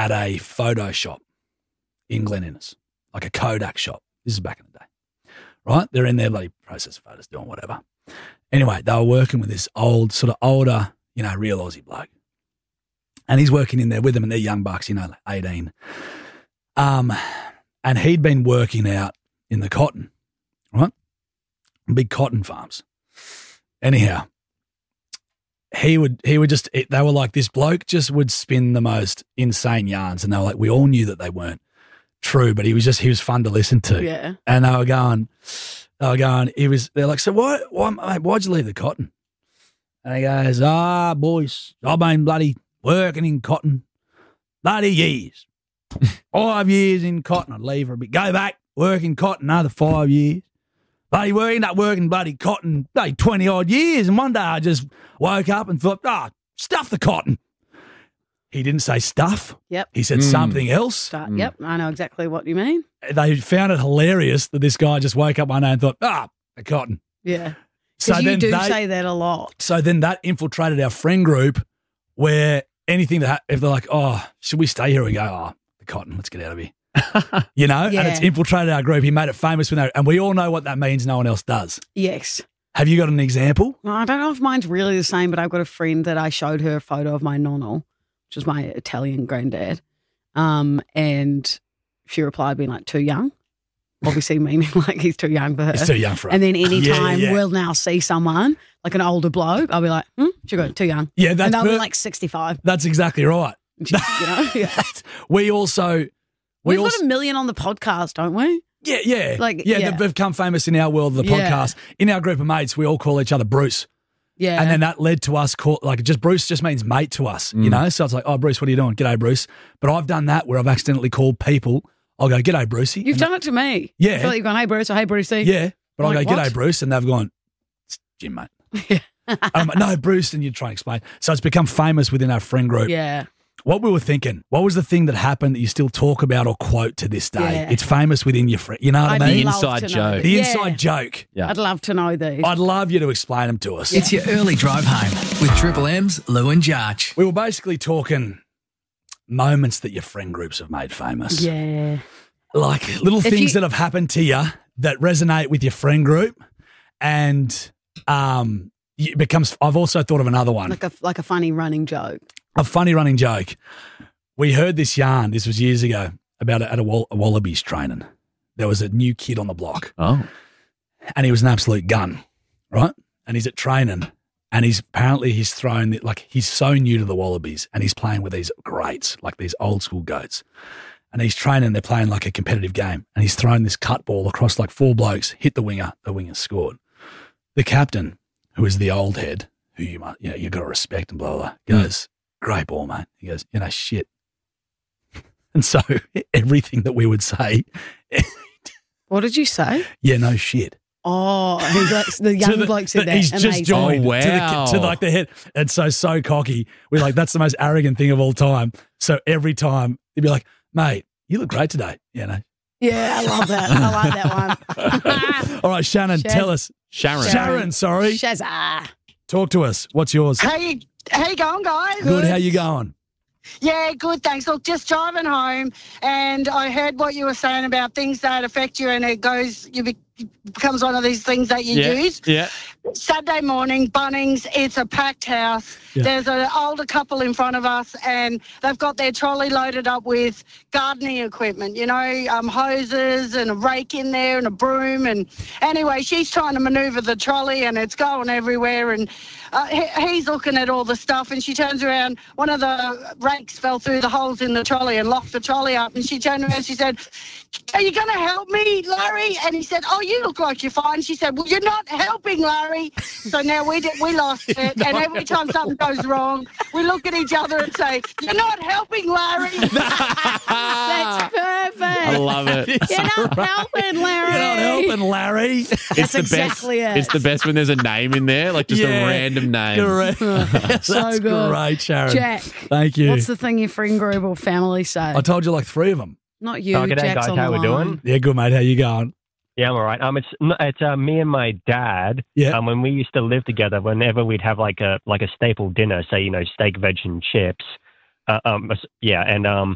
at a photo shop in Glen Innes, like a Kodak shop. This is back in the day, right? They're in there, bloody process photos, doing whatever. Anyway, they were working with this older, real Aussie bloke. And he's working in there with them, and they're young bucks, like 18. And he'd been working out in the cotton, right? Big cotton farms. Anyhow, he would just, they were like, this bloke just would spin the most insane yarns, and they were like, we all knew that they weren't true, but he was fun to listen to. Yeah. And they're like, so why'd you leave the cotton? And he goes, boys, I've been bloody working in cotton bloody years. 5 years in cotton. I'd leave for a bit. Go back, work in cotton another 5 years. Bloody end up working bloody cotton 20 odd years. And one day I just woke up and thought, stuff the cotton. He didn't say stuff. Yep. He said something else. Yep, I know exactly what you mean. They found it hilarious that this guy just woke up one day and thought, the cotton. Yeah. So you do say that a lot. So then that infiltrated our friend group where anything that, if they're like, should we stay here? We go, the cotton, let's get out of here. Yeah. And it's infiltrated our group. He made it famous with that. And we all know what that means. No one else does. Yes. Have you got an example? Well, I don't know if mine's really the same, but I've got a friend that I showed her a photo of my nonno, which is my Italian granddad. And she replied being like, too young. Obviously meaning like he's too young for her. He's too young for her. And then anytime Yeah. we'll now see someone, like an older bloke, I'll be like, she got too young. Yeah, and they'll be like 65. That's exactly right. Yeah. We've got a million on the podcast, don't we? Yeah. Yeah. They've become famous in our world of the podcast. In our group of mates, we all call each other Bruce. Yeah. And then that led to us Bruce just means mate to us, So it's like, Bruce, what are you doing? G'day, Bruce. But I've done that where I've accidentally called people. I'll go, g'day, Brucey. You've done it to me. Yeah. I feel like you've gone, hey, Bruce, or hey, Brucey. Yeah. But I'll go, g'day, what? Bruce. And they've gone, it's Jim, mate. And I'm like, no, Bruce. And you try and explain. So it's become famous within our friend group. Yeah. What we were thinking, what was the thing that happened that you still talk about or quote to this day? Yeah. It's famous within your friend. You know what I mean? The inside joke. The inside joke. Yeah. I'd love to know these. I'd love you to explain them to us. It's your early drive home with Triple M's Lou and Jarch. We were basically talking moments that your friend groups have made famous. Yeah. Like little things that have happened to you that resonate with your friend group. And it becomes, I've also thought of another one. Like a funny running joke. A funny running joke. We heard this yarn, this was years ago, about at a Wallabies training. There was a new kid on the block. Oh. And he was an absolute gun, right? And he's at training and he's thrown, he's so new to the Wallabies and he's playing with these greats, like these old school goats. And he's training, they're playing like a competitive game. And he's thrown this cut ball across like 4 blokes, hit the winger scored. The captain, who is the old head, who you've got to respect and blah, blah, blah, goes, great ball, mate. He goes, shit. And so everything that we would say. What did you say? Yeah, no shit. Oh, he's like, the young bloke said that. He's just joined wow. to the head. And so cocky. We're like, that's the most arrogant thing of all time. So every time he'd be like, mate, you look great today. Yeah, I love that. I like that one. All right, Shannon, tell us. Sharon, sorry. Shazza. Talk to us. What's yours? How you going, guys? Good. How you going? Yeah, good, thanks. Look, just driving home, and I heard what you were saying about things that affect you, and it becomes one of these things that you use. Yeah. Saturday morning, Bunnings, it's a packed house. Yeah. There's an older couple in front of us, and they've got their trolley loaded up with gardening equipment, hoses and a rake in there and a broom. And anyway, she's trying to manoeuvre the trolley, and it's going everywhere. And he's looking at all the stuff, and she turns around. One of the rakes fell through the holes in the trolley and locked the trolley up. And she turned around and she said, "Are you going to help me, Larry?" And he said, "Oh, you look like you're fine." She said, "Well, you're not helping, Larry." So now we lost it. And every time something goes wrong, we look at each other and say, "You're not helping, Larry." That's perfect. I love it. You're not helping, Larry. You're not helping, Larry. That's exactly it. It's the best when there's a name in there, like just a random name. Correct. That's good. great, Sharon. Jack. Thank you. What's the thing your friend group or family say? I told you like 3 of them. Not you, G'day, Jack's guys. on How the we line. doing? Yeah, good, mate. How you going? Yeah, I'm all right. It's me and my dad. Yeah. When we used to live together, whenever we'd have like a staple dinner, say steak, veg, and chips.